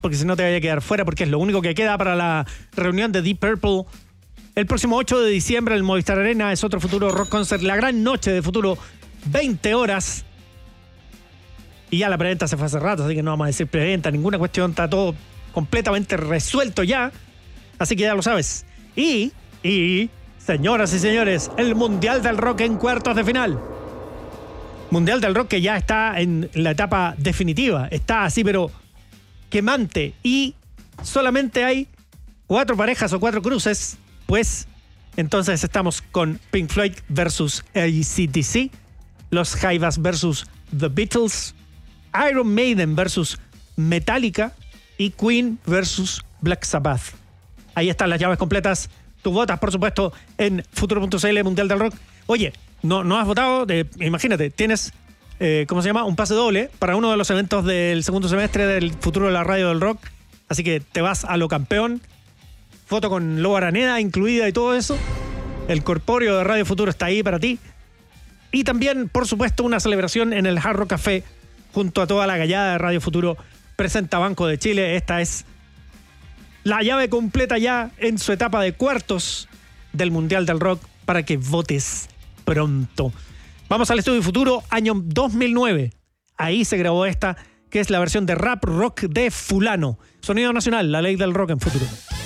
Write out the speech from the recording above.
porque si no te vaya a quedar fuera, porque es lo único que queda para la reunión de Deep Purple. El próximo 8 de diciembre en el Movistar Arena es otro Futuro Rock Concert, la gran noche de Futuro, 20 horas. Y ya la preventa se fue hace rato, así que no vamos a decir preventa, ninguna cuestión, está todo completamente resuelto ya. Así que ya lo sabes. Y, señoras y señores, el Mundial del Rock en cuartos de final. Mundial del Rock que ya está en la etapa definitiva. Está así, pero quemante. Y solamente hay 4 parejas o 4 cruces. Pues entonces estamos con Pink Floyd versus AC/DC, los Jaivas versus The Beatles, Iron Maiden versus Metallica y Queen versus Black Sabbath. Ahí están las llaves completas. Tú votas, por supuesto, en futuro.cl Mundial del Rock. Oye, no has votado, imagínate, tienes, ¿cómo se llama? Un pase doble para uno de los eventos del segundo semestre del Futuro de la Radio del Rock. Así que te vas a lo campeón. Foto con Lobo Araneda incluida y todo eso. El corpóreo de Radio Futuro está ahí para ti. Y también, por supuesto, una celebración en el Hard Rock Café junto a toda la gallada de Radio Futuro. Presenta Banco de Chile. Esta es la llave completa ya en su etapa de cuartos del Mundial del Rock para que votes pronto. Vamos al Estudio Futuro, año 2009. Ahí se grabó esta, que es la versión de rap rock de Fulano. Sonido nacional, la ley del rock en Futuro.